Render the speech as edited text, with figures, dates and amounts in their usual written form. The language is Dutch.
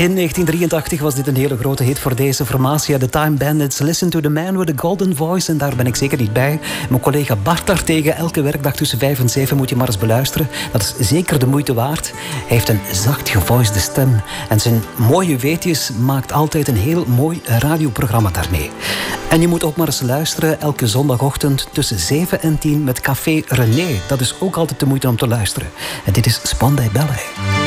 In 1983 was dit een hele grote hit voor deze formatie. The Time Bandits, Listen to the Man with a Golden Voice. En daar ben ik zeker niet bij. Mijn collega Bart daartegen, elke werkdag tussen 5 en 7 moet je maar eens beluisteren. Dat is zeker de moeite waard. Hij heeft een zacht gevoicede stem. En zijn mooie weetjes maakt altijd een heel mooi radioprogramma daarmee. En je moet ook maar eens luisteren elke zondagochtend tussen 7 en 10 met Café René. Dat is ook altijd de moeite om te luisteren. En dit is Spandau Ballet.